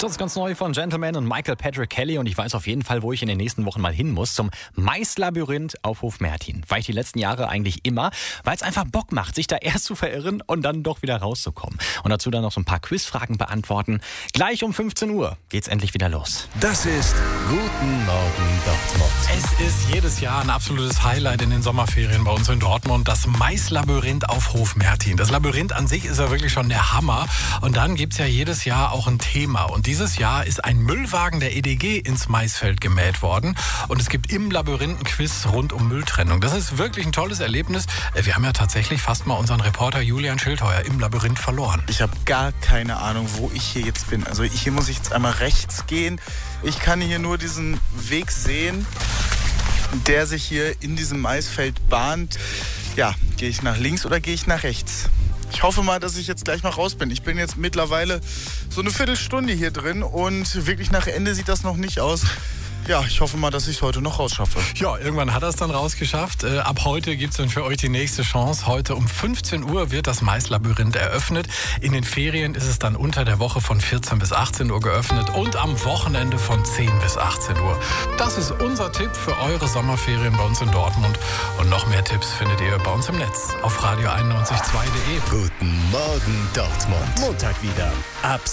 Das ist ganz neu von Gentleman und Michael Patrick Kelly und ich weiß auf jeden Fall, wo ich in den nächsten Wochen mal hin muss, zum Maislabyrinth auf Hofmertin. War ich die letzten Jahre eigentlich immer, weil es einfach Bock macht, sich da erst zu verirren und dann doch wieder rauszukommen. Und dazu dann noch so ein paar Quizfragen beantworten. Gleich um 15 Uhr geht's endlich wieder los. Das ist Guten Morgen Dortmund. Es ist jedes Jahr ein absolutes Highlight in den Sommerferien bei uns in Dortmund, das Maislabyrinth auf Hofmertin. Das Labyrinth an sich ist ja wirklich schon der Hammer. Und dann gibt's ja jedes Jahr auch ein Thema. Und dieses Jahr ist ein Müllwagen der EDG ins Maisfeld gemäht worden. Und es gibt im Labyrinth ein Quiz rund um Mülltrennung. Das ist wirklich ein tolles Erlebnis. Wir haben ja tatsächlich fast mal unseren Reporter Julian Schildheuer im Labyrinth verloren. Ich habe gar keine Ahnung, wo ich hier jetzt bin. Also hier muss ich jetzt einmal rechts gehen. Ich kann hier nur diesen Weg sehen, der sich hier in diesem Maisfeld bahnt. Ja, gehe ich nach links oder gehe ich nach rechts? Ich hoffe mal, dass ich jetzt gleich mal raus bin. Ich bin jetzt mittlerweile so eine Viertelstunde hier drin und wirklich nach Ende sieht das noch nicht aus. Ja, ich hoffe mal, dass ich es heute noch rausschaffe. Ja, irgendwann hat er es dann rausgeschafft. Ab heute gibt es dann für euch die nächste Chance. Heute um 15 Uhr wird das Maislabyrinth eröffnet. In den Ferien ist es dann unter der Woche von 14 bis 18 Uhr geöffnet und am Wochenende von 10 bis 18 Uhr. Das ist unser Tipp für eure Sommerferien bei uns in Dortmund. Und noch mehr Tipps findet ihr bei uns im Netz auf radio91.2.de. Guten Morgen Dortmund. Montag wieder ab